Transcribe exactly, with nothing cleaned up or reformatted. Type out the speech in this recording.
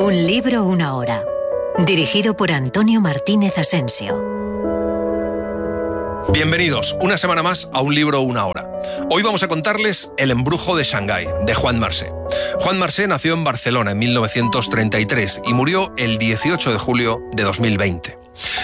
Un libro, una hora. Dirigido por Antonio Martínez Asensio. Bienvenidos una semana más a Un libro, una hora. Hoy vamos a contarles El embrujo de Shanghái, de Juan Marsé. Juan Marsé nació en Barcelona en mil novecientos treinta y tres y murió el dieciocho de julio de dos mil veinte.